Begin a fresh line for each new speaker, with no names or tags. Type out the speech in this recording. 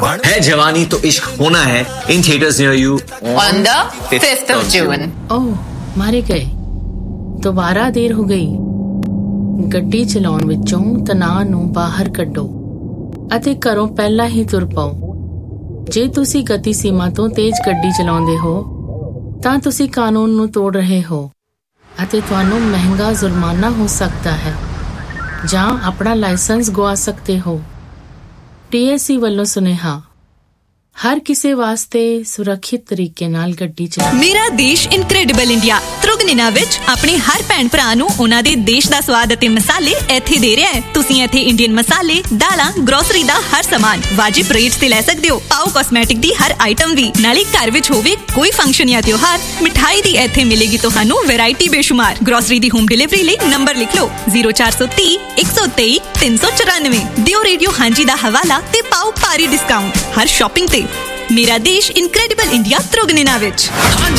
है जवानी तो इश्क होना है in theaters near you
on the 5th of June।
ओह मारे गए, दोबारा देर हो गਈ। ਗੱਡੀ ਚਲਾਉਣ ਵਿੱਚੋਂ ਤਣਾਅ ਨੂੰ ਬਾਹਰ ਕੱਢੋ ਅਤੇ ਘਰੋਂ ਪਹਿਲਾਂ ਹੀ ਤੁਰ ਪਾਓ। ਜੇ ਤੁਸੀਂ ਗਤੀ ਸੀਮਾ ਤੋਂ ਤੇਜ਼ ਗੱਡੀ ਚਲਾਉਂਦੇ ਹੋ ਤਾਂ ਤੁਸੀਂ ਕਾਨੂੰਨ ਨੂੰ ਤੋੜ ਰਹੇ ਹੋ ਅਤੇ ਤੁਹਾਨੂੰ ਮਹਿੰਗਾ ਜੁਰਮਾਨਾ ਹੋ ਸਕਦਾ ਹੈ ਜਾਂ ਆਪਣਾ ਲਾਇਸੈਂਸ ਗਵਾ ਸਕਦੇ ਹੋ। TSC ਵੱਲੋਂ ਸੁਨੇਹਾ, ਹਰ ਕਿਸੇ ਵਾਸਤੇ ਸੁਰੱਖਿਅਤ ਤਰੀਕੇ ਨਾਲ ਗੱਡੀ ਚਲਾਓ।
ਮੇਰਾ ਦੇਸ਼ ਇਨਕ੍ਰੈਡੀਬਲ ਇੰਡੀਆ ਤ੍ਰਿਗੁਣਿਨਾ ਵਿੱਚ ਆਪਣੇ ਹਰ ਭੈਣ ਭਰਾ ਨੂੰ ਉਹਨਾਂ ਦੇ ਦੇਸ਼ ਦਾ ਸਵਾਦ ਅਤੇ ਮਸਾਲੇ ਇੱਥੇ ਦੇ ਰਿਹਾ ਹੈ। ਤੁਸੀਂ ਇੱਥੇ ਇੰਡੀਅਨ ਮਸਾਲੇ, ਦਾਲਾਂ, ਗਰੋਸਰੀ ਦਾ ਹਰ ਸਮਾਨ ਵਾਜਿਬ ਰੇਟ ਤੇ ਲੈ ਸਕਦੇ ਹੋ। ਪਾਓ ਕਾਸਮੈਟਿਕ ਦੀ ਹਰ ਆਈਟਮ ਵੀ, ਨਾਲੇ ਘਰ ਵਿੱਚ ਹੋਵੇ ਕੋਈ ਫੰਕਸ਼ਨ ਜਾਂ ਤਿਉਹਾਰ, ਮਿਠਾਈ ਦੀ ਇੱਥੇ ਮਿਲੇਗੀ ਤੁਹਾਨੂੰ ਵੈਰਾਈਟੀ ਬੇਸ਼ੁਮਾਰ। ਗਰੋਸਰੀ ਦੀ ਹੋਮ ਡਿਲੀਵਰੀ ਲਈ ਨੰਬਰ ਲਿਖ ਲਓ 0430 123 394। ਦਿਓ ਰੇਡੀਓ ਹਾਂਜੀ ਦਾ ਹਵਾਲਾ ਤੇ ਪਾਓ ਭਾਰੀ ਡਿਸਕਾਊਂਟ ਹਰ ਸ਼ਾਪਿੰਗ ਤੇ। ਮੇਰਾ ਦੇਸ਼ ਇਨਕ੍ਰੈਡੀਬਲ ਇੰਡੀਆ ਤ੍ਰਿਗੁਣਿਨਾ ਵਿੱਚ।